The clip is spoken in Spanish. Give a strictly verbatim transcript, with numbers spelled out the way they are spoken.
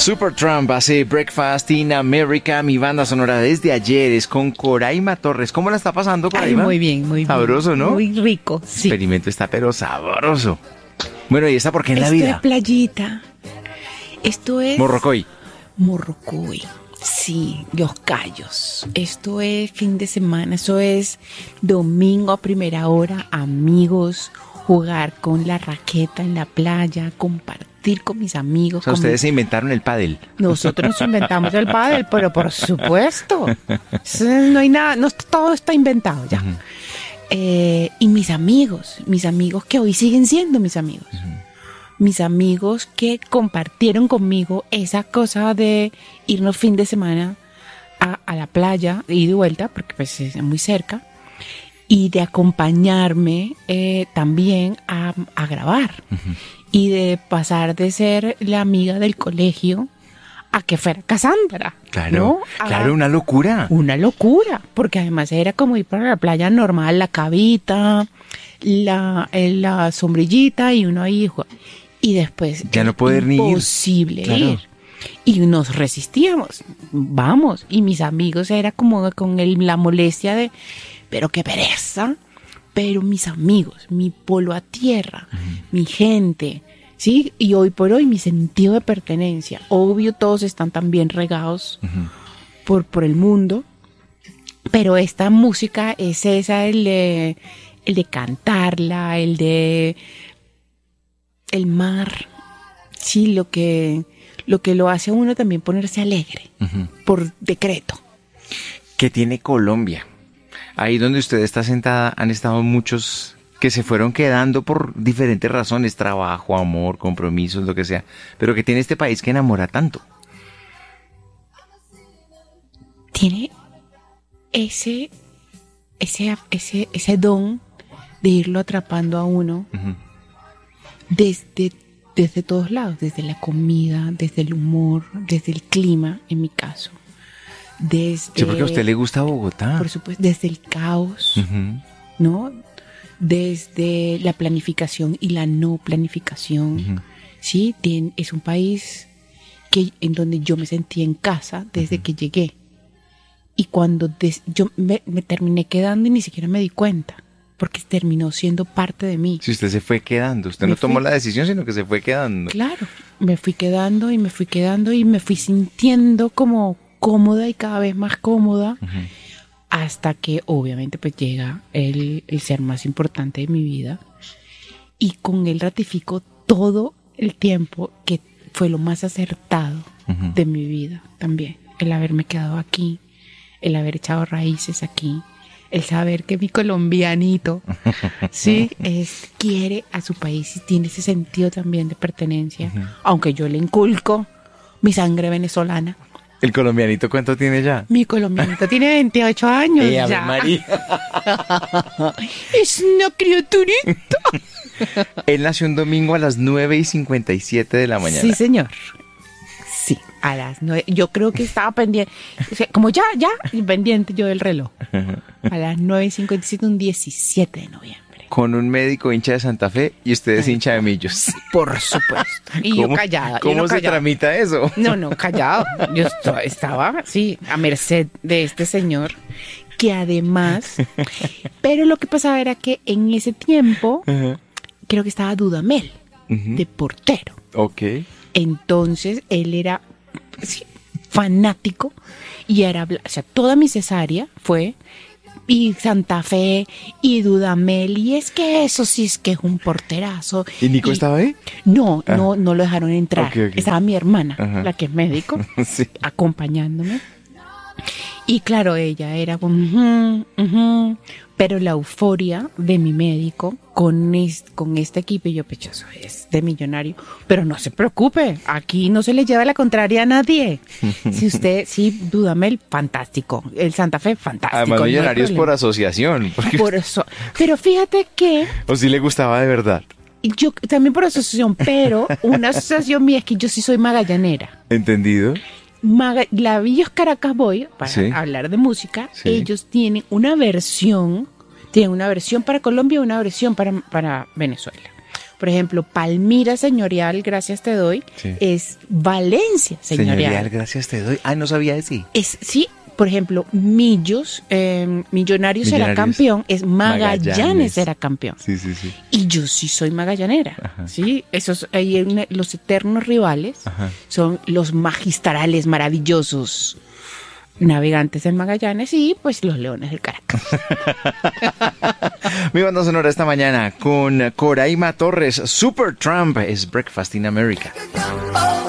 Supertramp hace Breakfast in America. Mi banda sonora desde ayer es con Coraima Torres. ¿Cómo la está pasando, Coraima? Ay, muy bien, muy bien. Sabroso, ¿no? Muy rico, sí. El experimento está pero sabroso. Bueno, ¿y esta por qué en la Esto vida? es playita. Esto es... Morrocoy. Morrocoy. Sí, Los Cayos. Esto es fin de semana. Eso es domingo a primera hora. Amigos, jugar con la raqueta en la playa, compartir con mis amigos. O sea, ustedes mi... se inventaron el pádel. Nosotros nos inventamos el pádel, pero por supuesto. No hay nada, no, todo está inventado ya. Uh-huh. Eh, y mis amigos, mis amigos que hoy siguen siendo mis amigos. Uh-huh. Mis amigos que compartieron conmigo esa cosa de irnos fin de semana a, a la playa, de ida y vuelta, porque pues es muy cerca, y de acompañarme eh, también a, a grabar. Uh-huh. Y de pasar de ser la amiga del colegio a que fuera Cassandra. Claro, ¿no? claro, una locura. Una locura, porque además era como ir para la playa normal, la cavita, la, la sombrillita y uno ahí... Y después ya no poder ni ir. Imposible claro. ir. Y nos resistíamos. Vamos. Y mis amigos era como con el, la molestia de, pero qué pereza. Pero mis amigos, mi polo a tierra, uh-huh. mi gente, ¿sí? Y hoy por hoy mi sentido de pertenencia. Obvio, todos están también regados uh-huh. por, por el mundo. Pero esta música es esa, el de, el de cantarla, el de... el mar, sí, lo que, lo que lo hace a uno también ponerse alegre, uh-huh. por decreto. ¿Qué tiene Colombia? Ahí donde usted está sentada han estado muchos que se fueron quedando por diferentes razones, trabajo, amor, compromisos, lo que sea, pero que tiene este país que enamora tanto. Tiene ese, ese, ese, ese don de irlo atrapando a uno. Uh-huh. Desde, desde todos lados, desde la comida, desde el humor, desde el clima, en mi caso. Desde, sí, porque a usted le gusta Bogotá. Por supuesto, desde el caos, uh-huh. ¿no? Desde la planificación y la no planificación. Uh-huh. Sí, tiene, es un país que, en donde yo me sentí en casa desde uh-huh. que llegué. Y cuando des, yo me, me terminé quedando y ni siquiera me di cuenta. Porque terminó siendo parte de mí. Si usted se fue quedando, usted me no tomó fui... la decisión, sino que se fue quedando. Claro, me fui quedando y me fui quedando y me fui sintiendo como cómoda y cada vez más cómoda, uh-huh. hasta que obviamente pues llega el, el ser más importante de mi vida y con él ratifico todo el tiempo que fue lo más acertado uh-huh. de mi vida también. El haberme quedado aquí, el haber echado raíces aquí. El saber que mi colombianito, sí, es, quiere a su país y tiene ese sentido también de pertenencia, uh-huh. aunque yo le inculco mi sangre venezolana. ¿El colombianito cuánto tiene ya? Mi colombianito tiene veintiocho años eh, ya. María. Es una criaturita. Él nació un domingo a las nueve y cincuenta y siete de la mañana. Sí, señor. Sí, a las nueve. Yo creo que estaba pendiente. O sea, como ya, ya, pendiente yo del reloj. A las nueve y cincuenta y siete, un diecisiete de noviembre. Con un médico hincha de Santa Fe y usted es hincha de Millos. Por supuesto. Y yo callada. ¿Cómo yo no se callada. tramita eso? No, no, callado. Yo estaba, sí, a merced de este señor. Que además. Pero lo que pasaba era que en ese tiempo, uh-huh. creo que estaba Dudamel, uh-huh. de portero. Ok. Entonces, él era sí, fanático y era, o sea, toda mi cesárea fue y Santa Fe y Dudamel y es que eso sí es que es un porterazo. ¿Y Nico y, estaba ahí? No, ah. no, no lo dejaron entrar. Okay, okay. Estaba mi hermana, uh-huh. la que es médico, sí. acompañándome. Y claro, ella era como, uh-huh, uh-huh, pero la euforia de mi médico con, es, con este equipo, y yo, pechoso, es de millonario, pero no se preocupe, aquí no se le lleva la contraria a nadie. Si usted, sí, Dudamel, fantástico, el Santa Fe, fantástico. Además, millonario es por asociación. Porque... Por eso, pero fíjate que... ¿O sí le gustaba de verdad? Yo también por asociación, pero una asociación mía es que yo sí soy magallanera. ¿Entendido? Maga- Lavillos Caracas Boy, para sí. hablar de música, sí. ellos tienen una versión, tienen una versión para Colombia y una versión para, para Venezuela. Por ejemplo, Palmira Señorial, gracias te doy, Sí. es Valencia Señorial. Señorial, gracias te doy. Ah, no sabía decir. Es, sí, por ejemplo, Millos, eh, Millonarios será Millonarios. campeón, es Magallanes, Magallanes. será campeón. Sí, sí, sí. Y yo sí soy magallanera, Ajá. ¿sí? Esos, ahí hay una- los eternos rivales Ajá. son los magistrales, maravillosos Navegantes en Magallanes y pues los Leones del Caracas. Mi banda sonora esta mañana con Coraima Torres, Super Trump, es Breakfast in America.